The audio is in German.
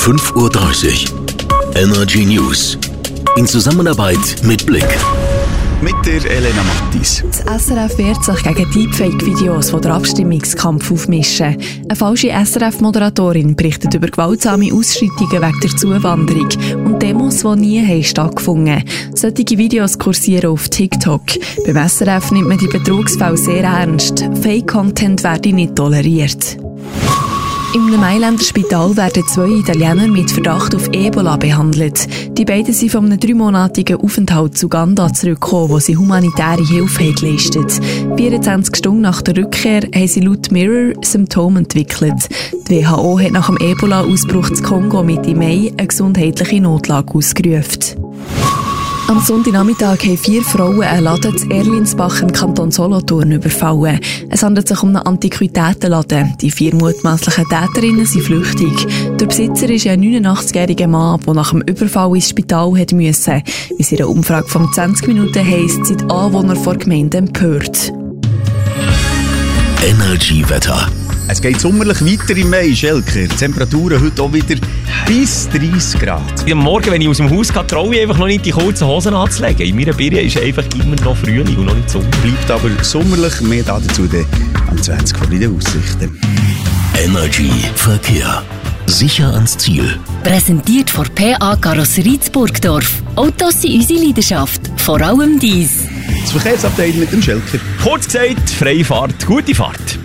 5:30 Uhr. Energy News. In Zusammenarbeit mit Blick. Mit der Elena Mattis. Das SRF wehrt sich gegen Deepfake-Videos, die den Abstimmungskampf aufmischen. Eine falsche SRF-Moderatorin berichtet über gewaltsame Ausschreitungen wegen der Zuwanderung und Demos, die nie stattgefunden haben. Solche Videos kursieren auf TikTok. Beim SRF nimmt man die Betrugsfälle sehr ernst. Fake-Content werde nicht toleriert. Im Mailänder Spital werden 2 Italiener mit Verdacht auf Ebola behandelt. Die beiden sind von einem 3-monatigen Aufenthalt zu Uganda zurückgekommen, wo sie humanitäre Hilfe geleistet haben. 24 Stunden nach der Rückkehr haben sie laut Mirror Symptome entwickelt. Die WHO hat nach dem Ebola-Ausbruch in Kongo Mitte Mai eine gesundheitliche Notlage ausgerufen. Am Sonntagnachmittag haben 4 Frauen einen Laden in Erlinsbach im Kanton Solothurn überfallen. Es handelt sich um einen Antiquitätenladen. Die 4 mutmaßlichen Täterinnen sind flüchtig. Der Besitzer ist ein 89-jähriger Mann, der nach dem Überfall ins Spital musste. Wie es in einer Umfrage von 20 Minuten heisst, sind die Anwohner der Gemeinde empört. Energy-Wetter. Es geht sommerlich weiter im Mai, Schelker. Die Temperaturen heute auch wieder bis 30 Grad. Am Morgen, wenn ich aus dem Haus gehe, traue ich einfach noch nicht, die kurzen Hosen anzulegen. In meiner Birne ist einfach immer noch Frühling und noch nicht Sommer. Bleibt aber sommerlich, mehr dazu am 20 vor den Aussichten. Energy Verkehr. Sicher ans Ziel. Präsentiert von PA Karosserie Burgdorf. Autos sind unsere Leidenschaft, vor allem dies. Das Verkehrsabteil mit dem Schelker. Kurz gesagt, freie Fahrt, gute Fahrt.